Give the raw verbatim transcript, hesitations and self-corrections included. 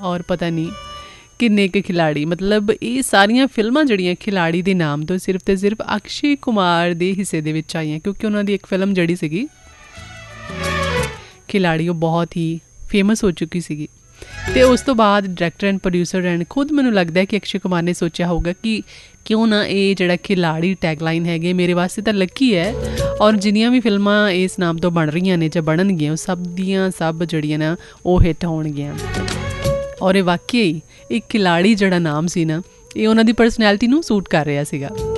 और पता नहीं किन्ने के खिलाड़ी। मतलब ये सारिया फिल्मां जिहड़ियां खिलाड़ी के नाम तो सिर्फ तो सिर्फ अक्षय कुमार के हिस्से दे विच आईयां, क्योंकि उन्होंने एक फिल्म जिहड़ी सीगी खिलाड़ी वो बहुत ही फेमस हो चुकी सी। तो उस तो बाद डायरैक्टर एंड प्रोड्यूसर एंड खुद मैनूं लगता है कि अक्षय कुमार ने सोचा होगा कि क्यों ना ये जिहड़ा खिलाड़ी टैगलाइन है मेरे वास्ते तो लकी है, और जिन्नियां भी फिल्मां इस नाम तो बन रही ने जां बननगियां सब दियां सब जिहड़ियां ना वो हिट होणगियां। और ये वाकई एक खिलाड़ी जिहड़ा नाम सी ना ये उन्हां दी पर्सनैलिटी नूं सूट कर रहा सीगा।